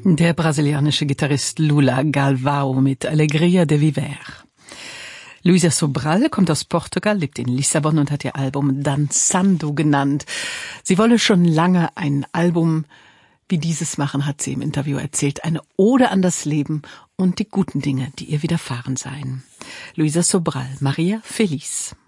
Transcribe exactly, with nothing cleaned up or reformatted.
Der brasilianische Gitarrist Lula Galvão mit Alegria de Viver. Luísa Sobral kommt aus Portugal, lebt in Lissabon und hat ihr Album Dançando genannt. Sie wolle schon lange ein Album wie dieses machen, hat sie im Interview erzählt. Eine Ode an das Leben und die guten Dinge, die ihr widerfahren seien. Luísa Sobral, Maria Feliz.